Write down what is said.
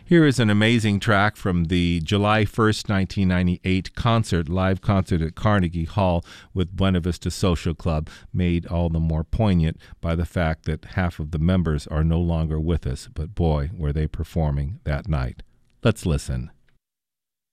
Here is an amazing track from the July 1st, 1998 live concert at Carnegie Hall with Buena Vista Social Club, made all the more poignant by the fact that half of the members are no longer with us, but boy, were they performing that night. Let's listen.